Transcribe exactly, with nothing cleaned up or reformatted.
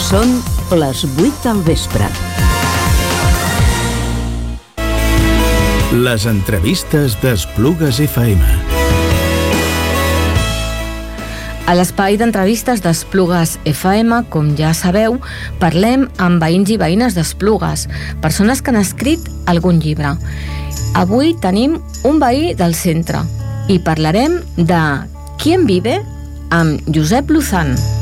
Són les vuit del vespre. Les entrevistes d'Esplugues F M. A l'espai d'entrevistes d'Esplugues F M, com ja sabeu, parlem amb veïns i veïnes d'Esplugues, persones que han escrit algun llibre. Avui tenim un veí del centre i parlarem de Qui en vive amb Josep Luzán.